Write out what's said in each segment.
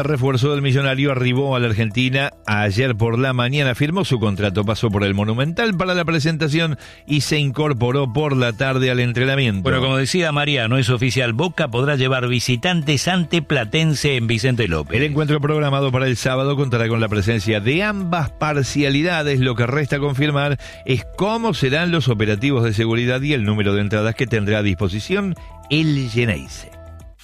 El refuerzo del millonario arribó a la Argentina ayer por la mañana, firmó su contrato, pasó por el Monumental para la presentación y se incorporó por la tarde al entrenamiento. Bueno, como decía Mariano, es oficial, Boca podrá llevar visitantes ante Platense en Vicente López. El encuentro programado para el sábado contará con la presencia de ambas parcialidades. Lo que resta confirmar es cómo serán los operativos de seguridad y el número de entradas que tendrá a disposición el Geneise.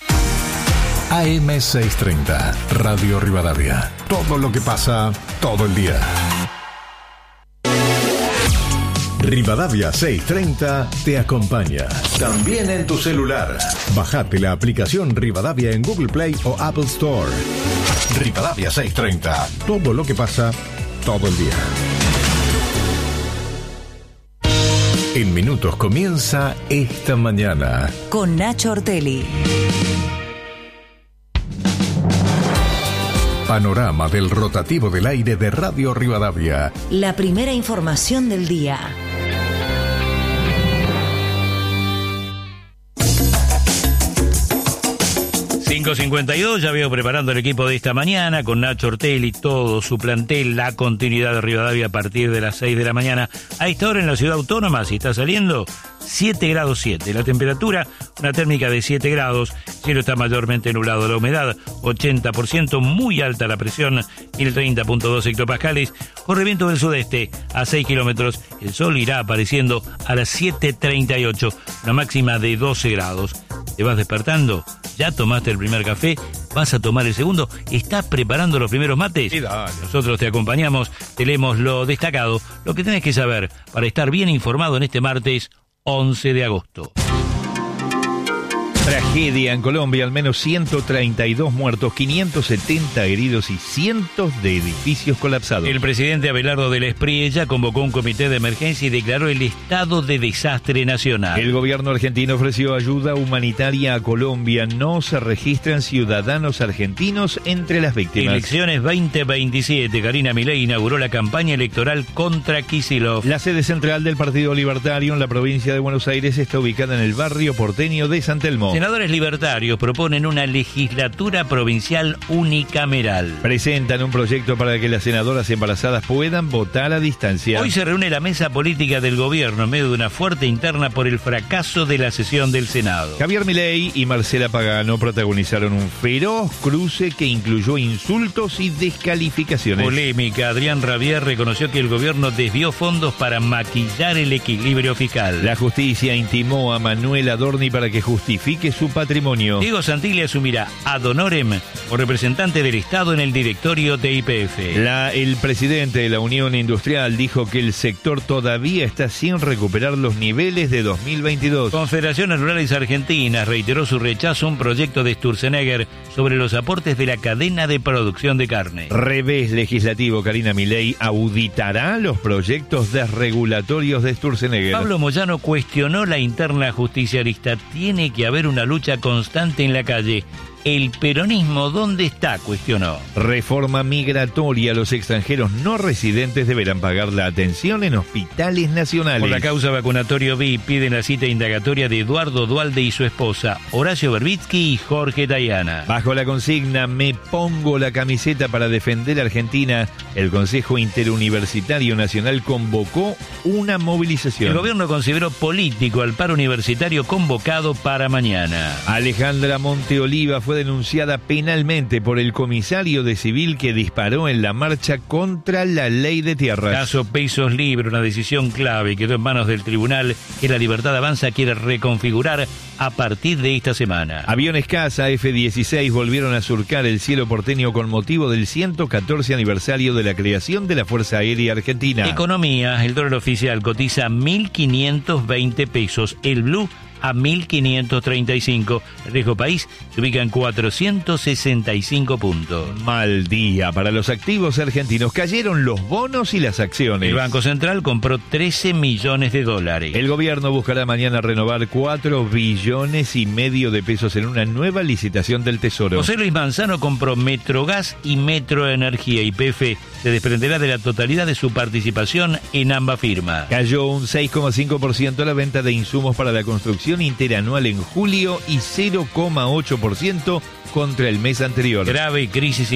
AM630, Radio Rivadavia. Todo lo que pasa, todo el día. Rivadavia 630 te acompaña. También en tu celular. Bajate la aplicación Rivadavia en Google Play o Apple Store. Rivadavia 630. Todo lo que pasa, todo el día. En minutos comienza Esta Mañana. Con Nacho Ortelli. Panorama del rotativo del aire de Radio Rivadavia. La primera información del día. ...5:52, ya veo preparando el equipo de Esta Mañana... ...con Nacho Ortelli, todo su plantel... ...la continuidad de Rivadavia a partir de las 6 de la mañana... ...a esta hora en la ciudad autónoma, si está saliendo... 7 grados 7, la temperatura, una térmica de 7 grados, el cielo está mayormente nublado, la humedad 80%, muy alta la presión, 1030.2 hectopascales, corre viento del sudeste a 6 kilómetros, el sol irá apareciendo a las 7:38, una máxima de 12 grados. ¿Te vas despertando? ¿Ya tomaste el primer café? ¿Vas a tomar el segundo? ¿Estás preparando los primeros mates? Sí, dale. Nosotros te acompañamos, te leemos lo destacado, lo que tenés que saber para estar bien informado en este martes 11 de agosto. Tragedia en Colombia, al menos 132 muertos, 570 heridos y cientos de edificios colapsados. El presidente Abelardo de la Espriella convocó un comité de emergencia y declaró el estado de desastre nacional. El gobierno argentino ofreció ayuda humanitaria a Colombia. No se registran ciudadanos argentinos entre las víctimas. Elecciones 2027. Karina Milei inauguró la campaña electoral contra Kicillof. La sede central del Partido Libertario en la provincia de Buenos Aires está ubicada en el barrio porteño de San Telmo. Senadores libertarios proponen una legislatura provincial unicameral. Presentan un proyecto para que las senadoras embarazadas puedan votar a distancia. Hoy se reúne la mesa política del gobierno en medio de una fuerte interna por el fracaso de la sesión del Senado. Javier Milei y Marcela Pagano protagonizaron un feroz cruce que incluyó insultos y descalificaciones. Polémica. Adrián Rabier reconoció que el gobierno desvió fondos para maquillar el equilibrio fiscal. La justicia intimó a Manuel Adorni para que justifique su patrimonio. Diego Santilli asumirá ad honorem como representante del Estado en el directorio de YPF. El presidente de la Unión Industrial dijo que el sector todavía está sin recuperar los niveles de 2022. Confederaciones Rurales Argentinas reiteró su rechazo a un proyecto de Sturzenegger sobre los aportes de la cadena de producción de carne. Revés legislativo. Karina Milei auditará los proyectos desregulatorios de Sturzenegger. Pablo Moyano cuestionó la interna justicialista. Tiene que haber una lucha constante en la calle. ¿El peronismo dónde está?, cuestionó. Reforma migratoria. Los extranjeros no residentes deberán pagar la atención en hospitales nacionales. Por la causa vacunatorio VIP piden la cita indagatoria de Eduardo Dualde y su esposa, Horacio Berbitsky y Jorge Dayana. Bajo la consigna "Me pongo la camiseta para defender a Argentina", el Consejo Interuniversitario Nacional convocó una movilización. El gobierno consideró político al paro universitario convocado para mañana. Alejandra Monteoliva fue denunciada penalmente por el comisario de civil que disparó en la marcha contra la ley de tierras. Caso Pesos Libre, una decisión clave, quedó en manos del tribunal que la Libertad Avanza quiere reconfigurar a partir de esta semana. Aviones caza F-16 volvieron a surcar el cielo porteño con motivo del 114 aniversario de la creación de la Fuerza Aérea Argentina. Economía, el dólar oficial cotiza 1.520 pesos, el blue a 1.535. El riesgo país se ubica en 465 puntos. Mal día para los activos argentinos. Cayeron los bonos y las acciones. El Banco Central compró 13 millones de dólares. El gobierno buscará mañana renovar 4,5 billones de pesos en una nueva licitación del Tesoro. José Luis Manzano compró Metrogas y Metroenergía. YPF se desprenderá de la totalidad de su participación en ambas firmas. Cayó un 6,5% la venta de insumos para la construcción inflación interanual en julio y 0,8% contra el mes anterior. Grave crisis